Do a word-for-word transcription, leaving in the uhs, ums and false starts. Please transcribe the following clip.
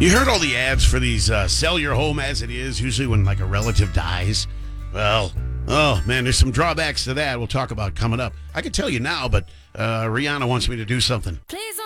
You heard all the ads for these uh, sell your home as it is, usually when like a relative dies. Well, oh man, there's some drawbacks to that we'll talk about coming up. I can tell you now, but uh, Rihanna wants me to do something. Please